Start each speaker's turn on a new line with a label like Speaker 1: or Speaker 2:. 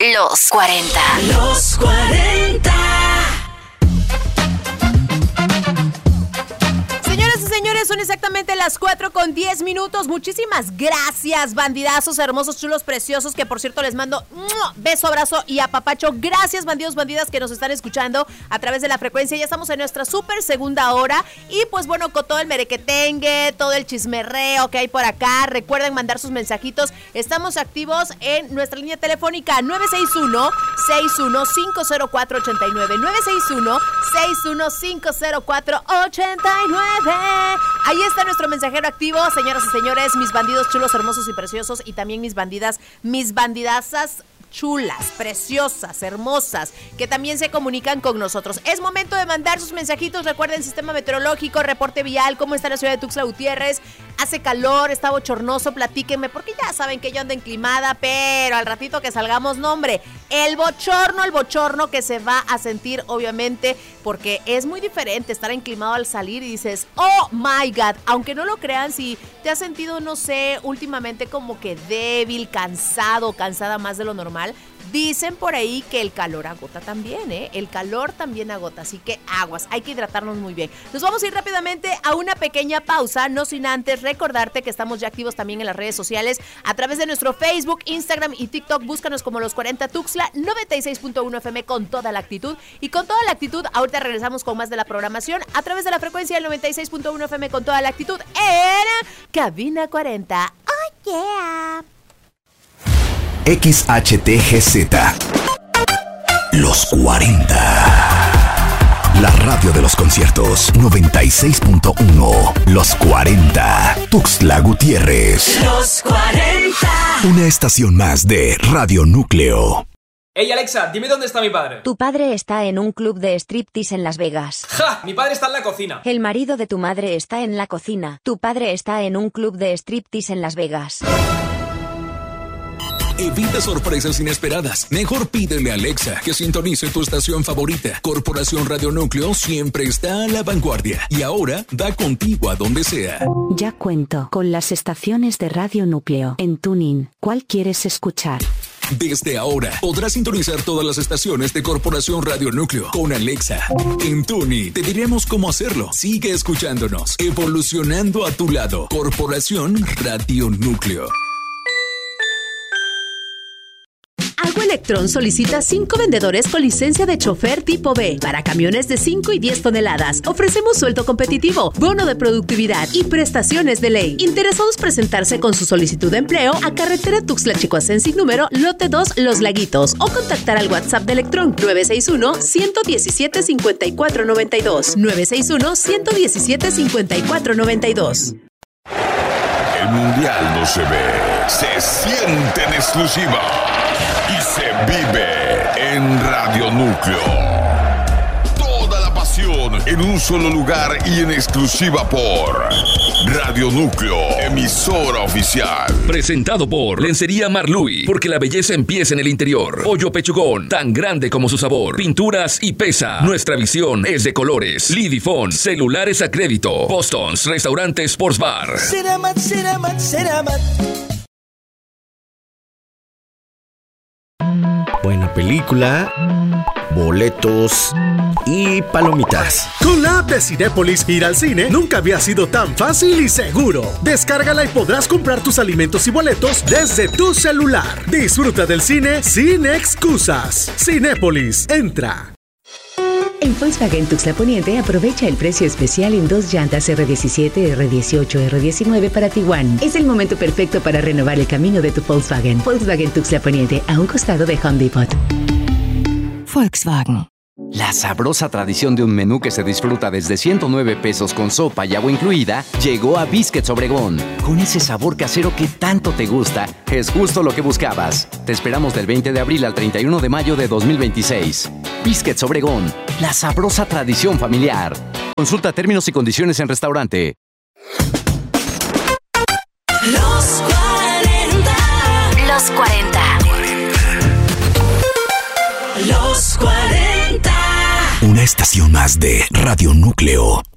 Speaker 1: Los 40.
Speaker 2: Los 40.
Speaker 3: Señoras y señores, son exactamente las 4:10. Muchísimas gracias, bandidazos hermosos, chulos, preciosos, que por cierto les mando beso, abrazo y apapacho. Gracias, bandidos, bandidas que nos están escuchando a través de la frecuencia. Ya estamos en nuestra súper segunda hora y pues bueno, con todo el merequetengue, todo el chismerreo que hay por acá. Recuerden mandar sus mensajitos. Estamos activos en nuestra línea telefónica 961-6150489. 961-6150489. Ahí está nuestro mensajero activo, señoras y señores, mis bandidos chulos, hermosos y preciosos, y también mis bandidazas chulas, preciosas, hermosas, que también se comunican con nosotros. Es momento de mandar sus mensajitos. Recuerden, sistema meteorológico, reporte vial, cómo está la ciudad de Tuxtla Gutiérrez. Hace calor, está bochornoso, platíquenme, porque ya saben que yo ando enclimada, pero al ratito que salgamos, no hombre, el bochorno que se va a sentir, obviamente, porque es muy diferente estar enclimado al salir y dices, oh my God, aunque no lo crean, si te has sentido, no sé, últimamente como que débil, cansada más de lo normal, dicen por ahí que el calor agota también, el calor también agota, así que aguas, hay que hidratarnos muy bien. Nos vamos a ir rápidamente a una pequeña pausa, no sin antes recordarte que estamos ya activos también en las redes sociales, a través de nuestro Facebook, Instagram y TikTok. Búscanos como Los 40 Tuxtla, 96.1 FM con toda la actitud. Y con toda la actitud, ahorita regresamos con más de la programación a través de la frecuencia del 96.1 FM con toda la actitud en Cabina 40. ¡Oh, yeah!
Speaker 4: XHTGZ Los 40. La radio de los conciertos 96.1. Los 40. Tuxtla Gutiérrez.
Speaker 2: Los 40.
Speaker 4: Una estación más de Radio Núcleo.
Speaker 5: Hey Alexa, dime dónde está mi padre.
Speaker 6: Tu padre está en un club de striptease en Las Vegas.
Speaker 5: ¡Ja! Mi padre está en la cocina.
Speaker 6: El marido de tu madre está en la cocina. Tu padre está en un club de striptease en Las Vegas.
Speaker 7: Evita sorpresas inesperadas. Mejor pídele a Alexa que sintonice tu estación favorita. Corporación Radio Núcleo siempre está a la vanguardia y ahora da contigo a donde sea.
Speaker 8: Ya cuento con las estaciones de Radio Núcleo en TuneIn. ¿Cuál quieres escuchar?
Speaker 7: Desde ahora podrás sintonizar todas las estaciones de Corporación Radio Núcleo con Alexa. En TuneIn te diremos cómo hacerlo. Sigue escuchándonos, evolucionando a tu lado. Corporación Radio Núcleo.
Speaker 9: Agua Electrón solicita 5 vendedores con licencia de chofer tipo B para camiones de 5 y 10 toneladas. Ofrecemos sueldo competitivo, bono de productividad y prestaciones de ley. Interesados presentarse con su solicitud de empleo a carretera Tuxtla-Chicoacén sin número, lote 2, Los Laguitos, o contactar al WhatsApp de Electrón 961-117-5492. 961-117-5492.
Speaker 10: El mundial no se ve, se siente en exclusiva. Y se vive en Radio Núcleo. Toda la pasión en un solo lugar y en exclusiva por Radio Núcleo, emisora oficial.
Speaker 11: Presentado por Lencería Marluy, porque la belleza empieza en el interior. Pollo Pechugón, tan grande como su sabor. Pinturas y Pesa. Nuestra visión es de colores. Lidifón, celulares a crédito. Boston's, restaurante Sports Bar.
Speaker 2: Ceramat.
Speaker 12: Buena película, boletos y palomitas.
Speaker 13: Con la app de Cinépolis, ir al cine nunca había sido tan fácil y seguro. Descárgala y podrás comprar tus alimentos y boletos desde tu celular. Disfruta del cine sin excusas. Cinépolis, entra.
Speaker 14: En Volkswagen Tuxtla Poniente aprovecha el precio especial en 2 llantas R17, R18, R19 para Tiguan. Es el momento perfecto para renovar el camino de tu Volkswagen. Volkswagen Tuxtla Poniente, a un costado de Home Depot.
Speaker 15: Volkswagen. La sabrosa tradición de un menú que se disfruta desde 109 pesos con sopa y agua incluida llegó a Biscuits Obregón. Con ese sabor casero que tanto te gusta, es justo lo que buscabas. Te esperamos del 20 de abril al 31 de mayo de 2026. Biscuits Obregón, la sabrosa tradición familiar. Consulta términos y condiciones en restaurante.
Speaker 2: Los 40.
Speaker 1: Los 40.
Speaker 2: Los 40.
Speaker 4: Una estación más de Radio Núcleo.